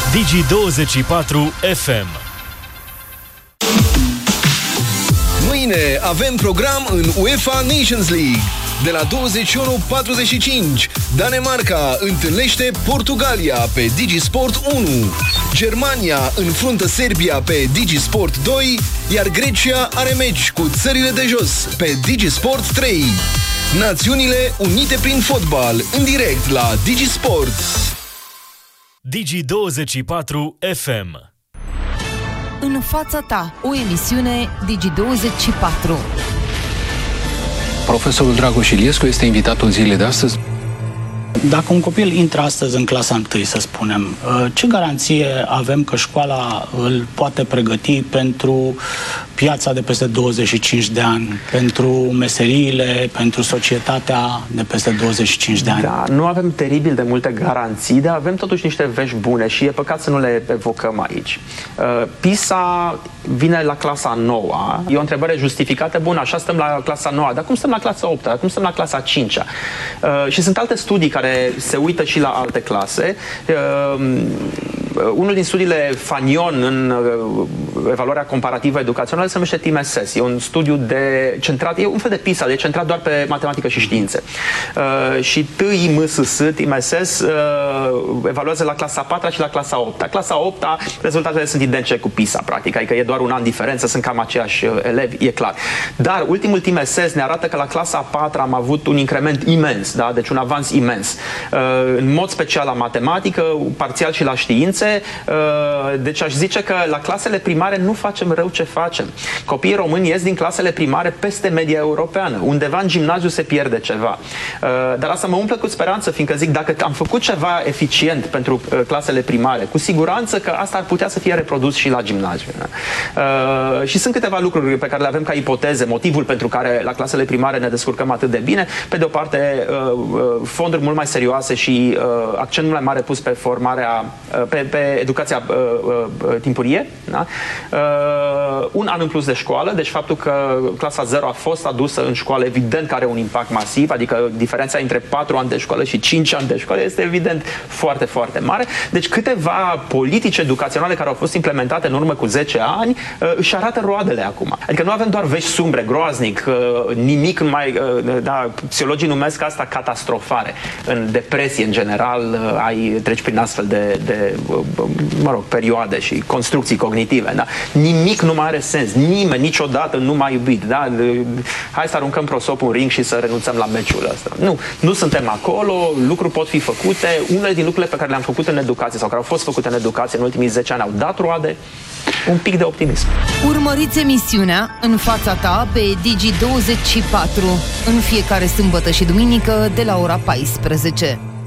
Digi24 FM. Mâine avem program în UEFA Nations League. De la 21:45, Danemarca întâlnește Portugalia pe Digisport 1. Germania înfruntă Serbia pe Digisport 2, iar Grecia are meci cu țările de jos pe Digisport 3. Națiunile unite prin fotbal, în direct la Digisport. Digi24 FM. În fața ta, o emisiune Digi24. Profesorul Dragoș Iliescu este invitatul zilei de astăzi. Dacă un copil intră astăzi în clasa 1, să spunem, ce garanție avem că școala îl poate pregăti pentru piața de peste 25 de ani, pentru meseriile, pentru societatea de peste 25 de ani? Da, nu avem teribil de multe garanții, dar avem totuși niște vești bune și e păcat să nu le evocăm aici. PISA vine la clasa 9. E o întrebare justificată. Bun, așa stăm la clasa 9, dar cum stăm la clasa 8? Cum stăm la clasa 5? Și sunt alte studii care se uită și la alte clase. Unul din studiile Fanion în evaluarea comparativă educațională se numește TIMSS. E un studiu centrat, e un fel de PISA, de centrat doar pe matematică și științe. Și TIMSS evaluează la clasa 4 și la clasa 8. Clasa 8, rezultatele sunt identice cu PISA, practic, adică e doar un an diferență, sunt cam aceiași elevi, e clar. Dar ultimul TIMSS ne arată că la clasa 4 am avut un increment imens, da? Deci un avans imens. În mod special la matematică, parțial și la științe. Deci aș zice că la clasele primare nu facem rău ce facem. Copiii români ies din clasele primare peste media europeană. Undeva în gimnaziu se pierde ceva. Dar asta mă umple cu speranță, fiindcă zic, dacă am făcut ceva eficient pentru clasele primare, cu siguranță că asta ar putea să fie reprodus și la gimnaziu. Și sunt câteva lucruri pe care le avem ca ipoteze, motivul pentru care la clasele primare ne descurcăm atât de bine. Pe de o parte, fonduri mult mai serioase și accent mult mai mare pus pe formarea, pe educația timpurie. Da? Un an în plus de școală, deci faptul că clasa 0 a fost adusă în școală, evident că are un impact masiv, adică diferența între 4 ani de școală și 5 ani de școală este evident foarte, foarte mare. Deci câteva politici educaționale care au fost implementate în urmă cu 10 ani își arată roadele acum. Adică nu avem doar vești sumbre, groaznic, nimic mai... Da, psihologii numesc asta catastrofare. În depresie, în general, treci prin astfel de perioade și construcții cognitive. Da? Nimic nu mai are sens. Nimeni niciodată nu m-a iubit. Da? Hai să aruncăm prosopul în ring și să renunțăm la meciul ăsta. Nu suntem acolo, lucruri pot fi făcute. Unele din lucrurile pe care le-am făcut în educație sau care au fost făcute în educație în ultimii 10 ani au dat roade. Un pic de optimism. Urmăriți emisiunea În fața ta pe Digi24 în fiecare sâmbătă și duminică de la ora 14.